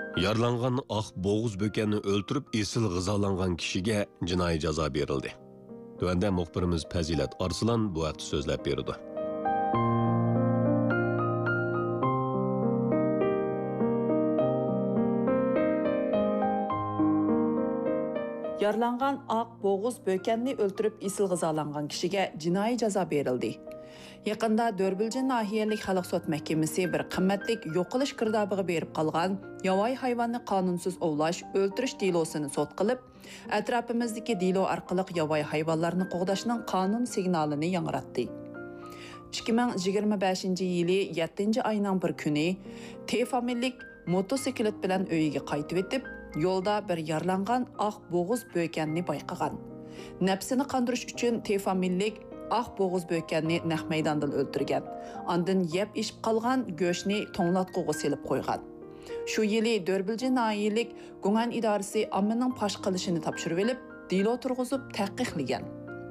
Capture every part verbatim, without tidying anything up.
Yaralangan Aq Boğuz bökenni o'ltirib esil g'izolangan kishiga jinoiy jazo berildi. Tuanda muxbirimiz Fazilat Arslan bu haqda so'zlab berdi. Yaralangan Aq Boğuz bökenni o'ltirib esil g'izolangan kishiga jinoiy jazo berildi. Yaqında Dörbülce nahiyalik xalq sot mahkamasi bir qimmatlik yo'qolish girdobig'i berib qolgan yovvoyi hayvonni qonunsuz ovlash, o'ltirish delosini sot qilib, atrofimizdagi delo orqali yovvoyi hayvonlarni qo'g'dashning qonun signalini yangiratdi. ikki ming yigirma beshinchi yili yettinchi oyning bir kuni T familiyalik motosiklet bilan uyiga qaytib etib, yo'lda bir yaralangan Aq Boğuz bökenni bayqagan. Nafsini qandirish uchun T familiyalik Aq Boğuz bökenni naq maydondan o'ltirgan. Ondan yeb ishib qolgan go'shtni to'nglatquga selib qo'ygan. Shu yili Dörbülce nahiyalik Gung'an idorasi ommaning pash qilishini topshirib olib, delo turg'izib taqiqlagan.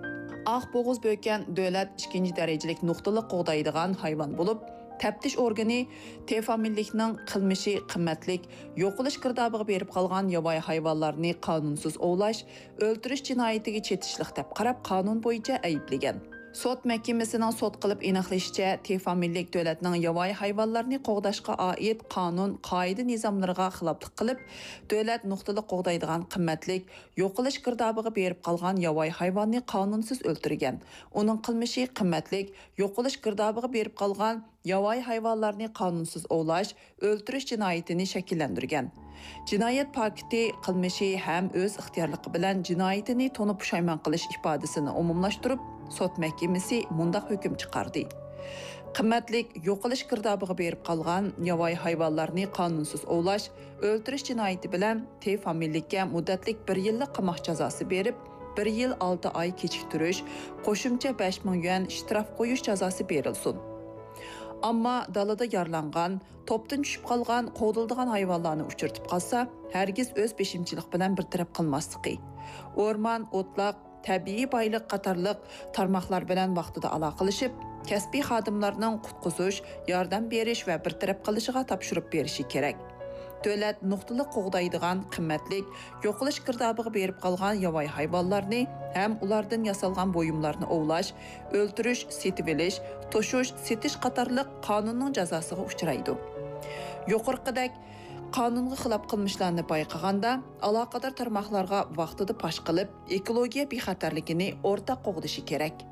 Aq Boğuz böken davlat ikkinchi darajalik nuqtali qo'g'daydigan hayvon bo'lib, taftish organi T familiyalikning qilmishi qimmatlik yo'qolish girdobig'i berib qolgan yovvoyi hayvonlarni qonunsuz ovlash, o'ltirish jinoyatiga chetishlik deb qarab qonun bo'yicha ayblagan. Sot mahkamasining sot qilib aniqlashicha, T familiyalik davlatning yovvoyi hayvonlarni qo'g'dashga oid qonun, qoida nizomlariga xiloflik qilib, davlat nuqtali qo'g'daydigan qimmatlik yo'qolish girdobig'i berib qolgan yovvoyi hayvonni qonunsiz o'ltirgan. Uning qilmishi qimmatlik yo'qolish girdobig'i berib qolgan yovvoyi hayvonlarni qonunsiz ovlash, o'ltirish jinoyatini shakllantirgan. Jinoyat paketi qilmishi ham o'z ixtiyorligi bilan jinoyatini to'ni pushaymon qilish ifodasini umumlashtirib, sot mahkamasi mundaq hukm chiqardi. Qimmatlik yo'qolish girdobig'i berib qolgan yovvoyi hayvonlarni qonunsiz ovlash, o'ltirish jinoyati bilan T familiyalikka muddatlik bir yillik qamoq jazosi berib, bir yil olti oy kechiktirish, qo'shimcha besh ming yuan shtraf qo'yish jazosi berilsin. Ammo dalada yaralangan, topdan tushib qolgan, qo'dildigan hayvonlarni uchirtib qolsa, hargiz o'z beshimchilik bilan bir taraf qilmasligi. O'rmon, o'tloq, tabiiy boylik qatorliq tarmoqlar bilan vaqtida aloqalashib, kasbiy xodimlarning qutqizish, yordam berish va bir taraf qilishiga topshirib berishi kerak. Davlat nuqtali qo'g'daydigan qimmatlik yo'qolish girdobig'i berib qolgan yovvoyi hayvonlarni ham ulardan yasalgan buyumlarni ovlash, o'ltirish, setib olish, to'shish, setish qatorliq qonunning jazosiga uchraydi. Yuqorqidek qonunga xilof qilmishlarni payqaganda aloqador tarmoqlarga vaqtida pash qilib, ekologiya bexatarligini o'rtaq qo'g'dishi kerak.